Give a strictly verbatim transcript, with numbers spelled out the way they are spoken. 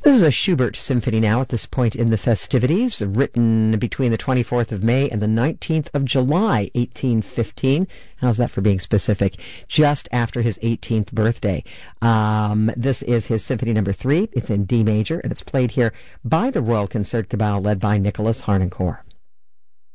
This is a Schubert symphony now at this point in the festivities, written between the twenty-fourth of May and the nineteenth of July, eighteen fifteen. How's that for being specific? Just after his eighteenth birthday. Um, this is his symphony number three. It's in D major, and it's played here by the Royal Concertgebouw, led by Nicholas Harnoncourt.